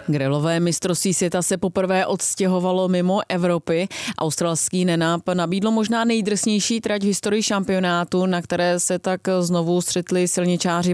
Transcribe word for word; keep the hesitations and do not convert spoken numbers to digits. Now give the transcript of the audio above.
Grilové mistrovství světa se poprvé odstěhovalo mimo Evropy. Australský Nenap nabídlo možná nejdrsnější trať v historii šampionátu, na které se tak znovu střetli silničáři